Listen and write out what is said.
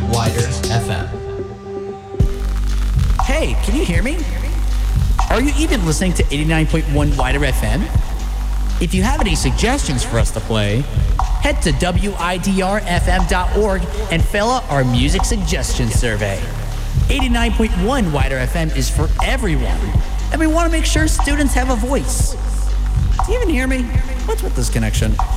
Wider FM. Hey, can you hear me? Are you even listening to 89.1 Wider FM? If you have any suggestions for us to play, head to widrfm.org and fill out our music suggestion survey. 89.1 Wider FM is for everyone, and we want to make sure students have a voice. Do you even hear me? What's with this connection?